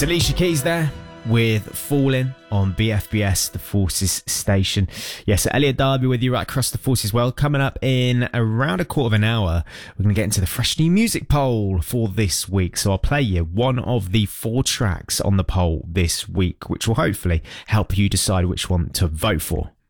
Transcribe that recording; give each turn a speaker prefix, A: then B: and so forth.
A: It's Alicia Keys there with Falling on BFBS, the Forces station. Yes, Elliot Darby with you right across the Forces world. Coming up in around a quarter of an hour, we're going to get into the fresh new music poll for this week. So I'll play you one of the 4 tracks on the poll this week, which will hopefully help you decide which one to vote for.